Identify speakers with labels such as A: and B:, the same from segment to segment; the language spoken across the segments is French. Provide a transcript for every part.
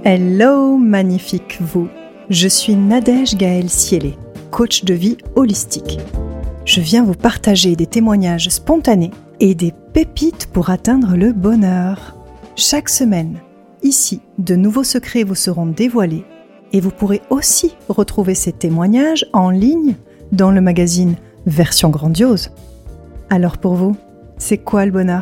A: Hello, magnifique vous. Je suis Nadège Gaëlle Siélé, coach de vie holistique. Je viens vous partager des témoignages spontanés et des pépites pour atteindre le bonheur. Chaque semaine, ici, de nouveaux secrets vous seront dévoilés et vous pourrez aussi retrouver ces témoignages en ligne dans le magazine Version Grandiose. Alors pour vous, c'est quoi le bonheur ?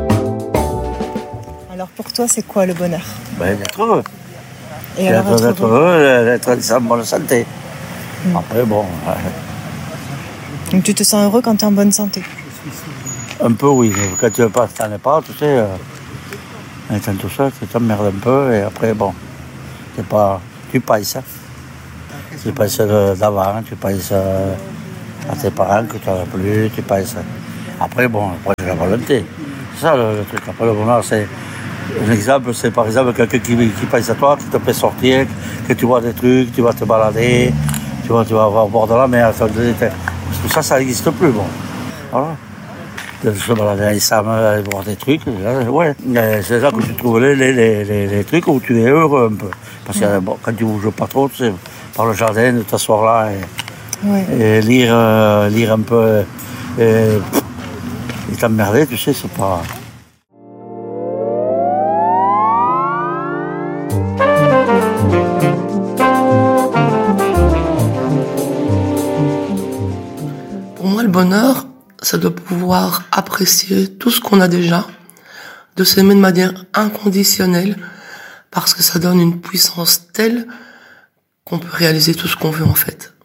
A: Alors pour toi, c'est quoi le bonheur ?
B: D'être heureux.
A: Et alors
B: D'être heureux, d'être en bonne santé. Après, bon...
A: Donc tu te sens heureux quand tu es en bonne santé ?
B: Un peu, oui. Quand tu n'en es pas, tu sais... étant tout ça, tu t'emmerdes un peu et après, bon... Tu penses. Tu penses d'avant, tu penses à tes parents que tu n'en as plus, tu penses... Après, c'est la volonté. C'est ça le truc. Après, le bonheur, c'est... Un exemple, c'est par exemple quelqu'un qui pense à toi, qui te fait sortir, que tu vois des trucs, tu vas te balader, tu vas voir au bord de la mer. Tout ça, ça n'existe plus, bon. Voilà. De se balader avec Sam, aller voir des trucs, ouais. C'est là que tu trouves les trucs où tu es heureux un peu. Parce que quand tu bouges pas trop, tu sais, par le jardin, de t'asseoir là et lire un peu et t'emmerder, tu sais, c'est pas...
C: Pour moi, le bonheur, c'est de pouvoir apprécier tout ce qu'on a déjà, de s'aimer de manière inconditionnelle, parce que ça donne une puissance telle qu'on peut réaliser tout ce qu'on veut en fait.